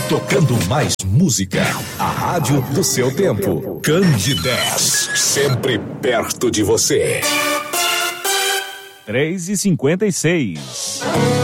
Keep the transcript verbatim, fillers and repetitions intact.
tocando mais música. A rádio do seu tempo. Candidez, sempre perto de você. três e cinquenta e seis.